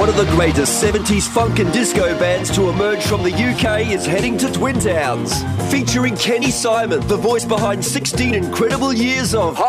One of the greatest 70s funk and disco bands to emerge from the UK is heading to Twin Towns. Featuring Kenny Simon, the voice behind 16 incredible years of